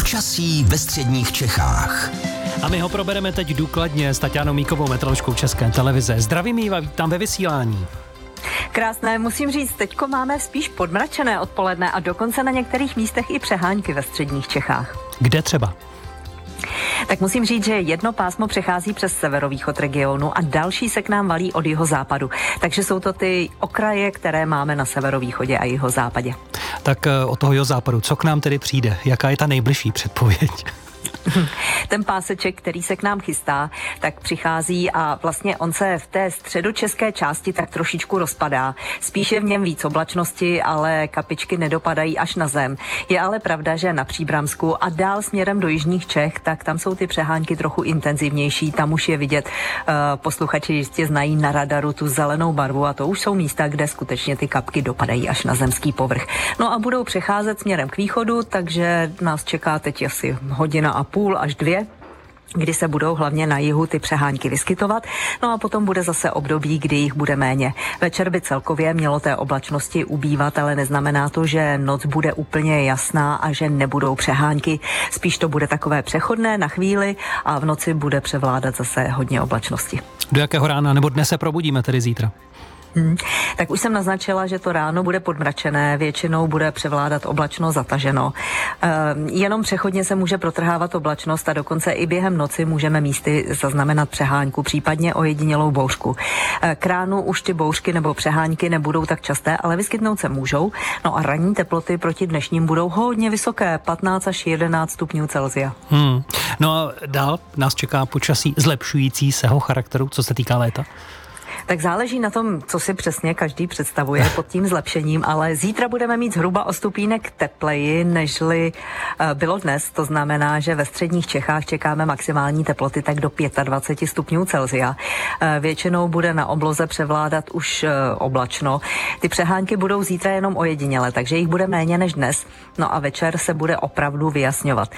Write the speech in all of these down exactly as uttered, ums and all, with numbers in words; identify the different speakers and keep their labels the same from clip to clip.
Speaker 1: Počasí ve středních Čechách.
Speaker 2: A my ho probereme teď důkladně s Taťánou Míkovou, meteoroložkou České televize. Zdravím Jíva, vítám ve vysílání.
Speaker 3: Krásné, musím říct, teďko máme spíš podmračené odpoledne a dokonce na některých místech i přehánky ve středních Čechách.
Speaker 2: Kde třeba?
Speaker 3: Tak musím říct, že jedno pásmo přechází přes severovýchod regionu a další se k nám valí od jihozápadu. Takže jsou to ty okraje, které máme na severovýchodě a jihozápadě.
Speaker 2: Tak od toho jihozápadu, co k nám tedy přijde? Jaká je ta nejbližší předpověď?
Speaker 3: Ten páseček, který se k nám chystá, tak přichází a vlastně on se v té středočeské části tak trošičku rozpadá. Spíše v něm víc oblačnosti, ale kapičky nedopadají až na zem. Je ale pravda, že na Příbramsku a dál směrem do jižních Čech, tak tam jsou ty přehánky trochu intenzivnější. Tam už je vidět, uh, posluchači jistě znají na radaru tu zelenou barvu a to už jsou místa, kde skutečně ty kapky dopadají až na zemský povrch. No a budou přecházet směrem k východu, takže nás čeká teď asi hodina a půl až dvě, kdy se budou hlavně na jihu ty přehánky vyskytovat, no a potom bude zase období, kdy jich bude méně. Večer by celkově mělo té oblačnosti ubývat, ale neznamená to, že noc bude úplně jasná a že nebudou přehánky. Spíš to bude takové přechodné na chvíli a v noci bude převládat zase hodně oblačnosti.
Speaker 2: Do jakého rána nebo dne se probudíme tedy zítra?
Speaker 3: Hmm. Tak už jsem naznačila, že to ráno bude podmračené, většinou bude převládat oblačno, zataženo. E, jenom přechodně se může protrhávat oblačnost a dokonce i během noci můžeme místy zaznamenat přehánku, případně ojedinělou bouřku. E, k ránu už ty bouřky nebo přehánky nebudou tak časté, ale vyskytnout se můžou. No a ranní teploty proti dnešním budou hodně vysoké, patnáct až jedenáct stupňů Celsia.
Speaker 2: Hmm. No a dál nás čeká počasí zlepšující seho charakteru, co se týká léta?
Speaker 3: Tak záleží na tom, co si přesně každý představuje pod tím zlepšením, ale zítra budeme mít zhruba o stupínek tepleji, nežli bylo dnes. To znamená, že ve středních Čechách čekáme maximální teploty tak do dvacet pět stupňů Celsia. Většinou bude na obloze převládat už oblačno. Ty přehánky budou zítra jenom ojediněle, takže jich bude méně než dnes. No a večer se bude opravdu vyjasňovat.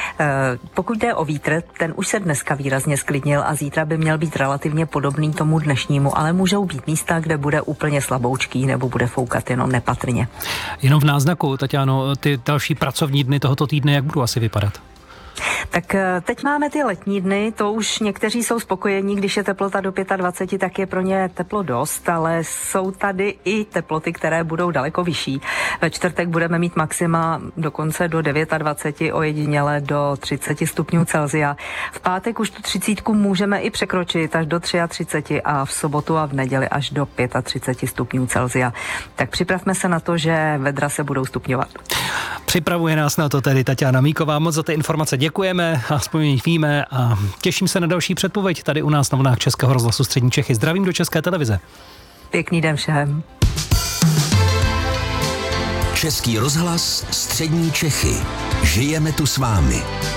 Speaker 3: Pokud jde o vítr, ten už se dneska výrazně sklidnil a zítra by měl být relativně podobný tomu dnešnímu, ale můžou být místa, kde bude úplně slaboučký nebo bude foukat jenom nepatrně.
Speaker 2: Jenom v náznaku, Taťáno, ty další pracovní dny tohoto týdne, jak budou asi vypadat?
Speaker 3: Tak teď máme ty letní dny, to už někteří jsou spokojení, když je teplota do dvacet pět, tak je pro ně teplo dost, ale jsou tady i teploty, které budou daleko vyšší. Ve čtvrtek budeme mít maxima dokonce do dvacet devět, ojediněle do třicet stupňů Celsia. V pátek už tu třicítku můžeme i překročit až do třicet tři a v sobotu a v neděli až do třicet pět stupňů Celsia. Tak připravme se na to, že vedra se budou stupňovat.
Speaker 2: Připravuje nás na to tedy Taťána Míková. Moc za ty informace děkujeme, aspoň víme a těším se na další předpověď tady u nás na vlnách Českého rozhlasu Střední Čechy. Zdravím do České televize.
Speaker 3: Pěkný den všem.
Speaker 1: Český rozhlas Střední Čechy. Žijeme tu s vámi.